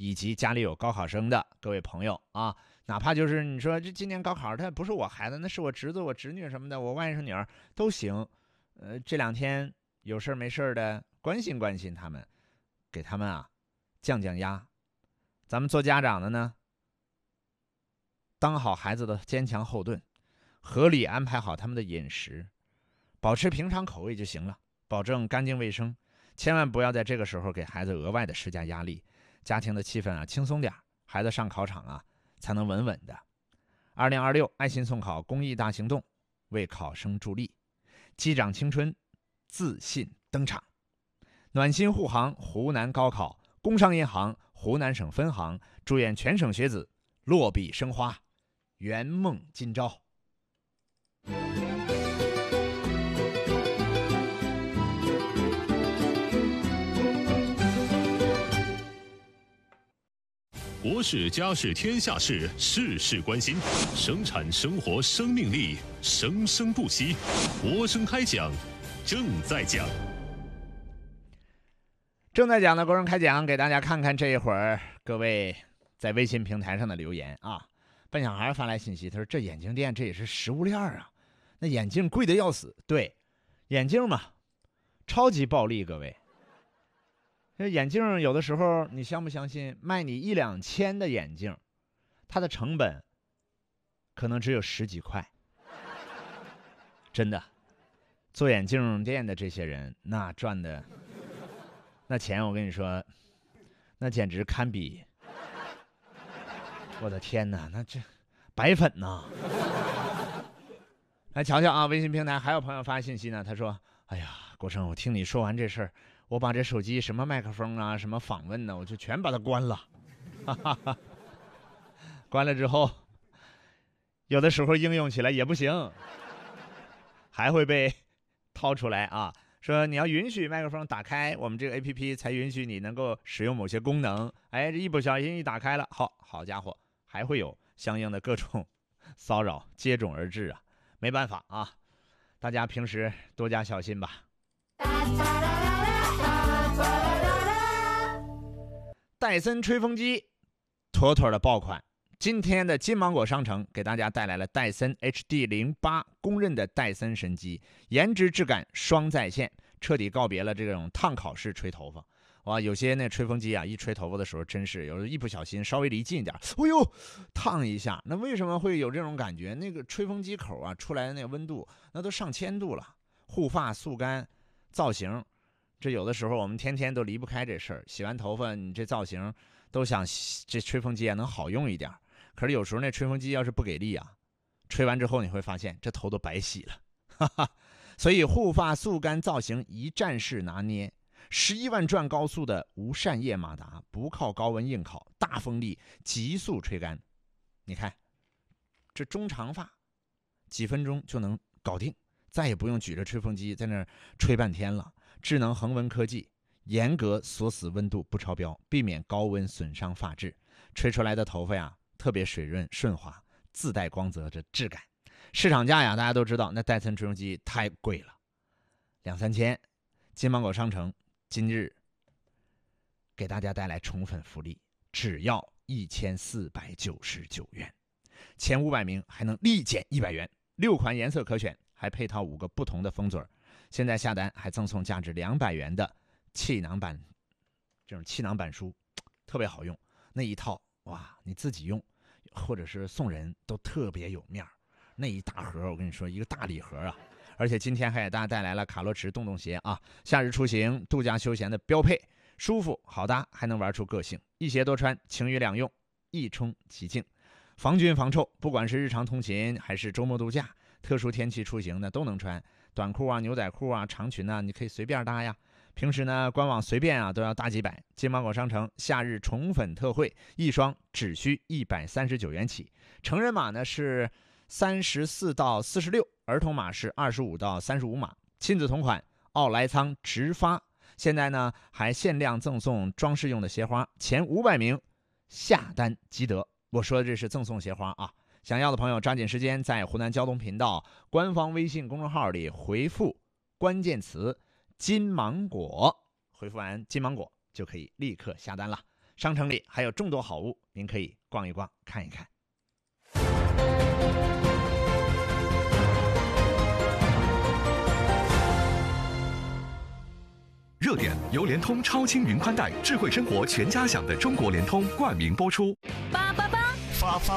以及家里有高考生的各位朋友啊，哪怕就是你说这今年高考他不是我孩子，那是我侄子我侄女什么的，我外甥女儿都行。这2天有事没事的关心关心他们，给他们啊降降压。咱们做家长的呢，当好孩子的坚强后盾，合理安排好他们的饮食，保持平常口味就行了，保证干净卫生，千万不要在这个时候给孩子额外的施加压力，家庭的气氛啊轻松点，孩子上考场啊才能稳稳的。2026爱心送考公益大行动，为考生助力，击掌青春，自信登场。暖心护航湖南高考，工商银行湖南省分行祝愿全省学子落笔生花，圆梦今朝。 国事家事天下事，事事关心，生产生活生命力，生生不息。国声开讲，正在讲。 正在讲的国声开讲，给大家看看这一会儿各位在微信平台上的留言啊。笨小孩发来信息，他说这眼镜店这也是食物链啊，那眼镜贵的要死。对，眼镜嘛，超级暴利，各位。这眼镜有的时候你相不相信，卖你1-2千的眼镜，它的成本可能只有10几块。真的，做眼镜店的这些人，那赚的那钱，我跟你说，那简直堪比，我的天哪，那这白粉呐！来瞧瞧啊，微信平台还有朋友发信息呢，他说：“哎呀，国生，我听你说完这事儿，我把这手机什么麦克风啊，什么访问呢，我就全把它关了。哈哈哈，关了之后，有的时候应用起来也不行，还会被掏出来啊。”说你要允许麦克风打开，我们这个 APP 才允许你能够使用某些功能。哎，这一不小心一打开了，好家伙，还会有相应的各种骚扰接踵而至啊！没办法啊，大家平时多加小心吧。戴森吹风机妥妥的爆款。今天的金芒果商城给大家带来了戴森 HD08， 公认的戴森神机，颜值质感双在线，彻底告别了这种烫烤式吹头发。哇，有些那吹风机啊，一吹头发的时候，真是有时候一不小心稍微离近一点，哎呦，烫一下。那为什么会有这种感觉？那个吹风机口啊出来的那个温度，那都上千度了。护发速干造型，这有的时候我们天天都离不开这事儿。洗完头发，你这造型都想这吹风机啊能好用一点。可是有时候那吹风机要是不给力啊，吹完之后你会发现这头都白洗了，哈哈。所以护发速干造型一站式拿捏，11万转高速的无扇叶马达，不靠高温硬烤，大风力急速吹干。你看这中长发几分钟就能搞定，再也不用举着吹风机在那儿吹半天了。智能恒温科技严格锁死温度不超标，避免高温损伤发质，吹出来的头发呀特别水润顺滑，自带光泽的质感。市场价呀大家都知道，那戴森吹风机太贵了，2-3千。金芒果商城今日给大家带来宠粉福利，只要1499元，前500名还能立减100元，6款颜色可选，还配套5个不同的风嘴。现在下单还赠送价值200元的气囊板，这种气囊板书特别好用，那一套哇，你自己用或者是送人都特别有面儿。那一大盒，我跟你说，一个大礼盒啊！而且今天还给大家带来了卡洛驰洞洞鞋啊，夏日出行、度假休闲的标配，舒服好搭，还能玩出个性，一鞋多穿，晴雨两用，一冲即净，防菌防臭。不管是日常通勤还是周末度假，特殊天气出行呢都能穿。短裤啊、牛仔裤啊、长裙啊，你可以随便搭呀。平时呢，官网随便啊都要大几百。金芒果商城夏日宠粉特惠，一双只需139元起，成人码呢是34到46，儿童码是25到35码，亲子同款奥莱仓直发。现在呢还限量赠送装饰用的鞋花，前500名下单即得。我说的这是赠送鞋花啊，想要的朋友抓紧时间在湖南交通频道官方微信公众号里回复关键词金芒果，回复完金芒果就可以立刻下单了。 商城里还有众多好物，您可以逛一逛，看一看。 热点由联通超轻云宽带智慧生活全家享的中国联通冠名播出。 888 发